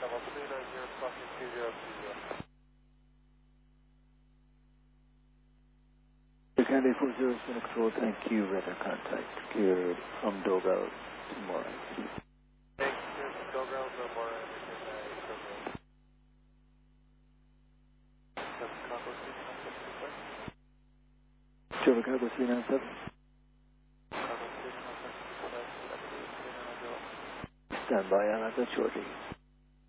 Candy 40 Control, thank you, radar contact secured from Dogal to Moran. Thank you, Dogal to Moran. Chicago 397. Stand by, I'll have the shorty.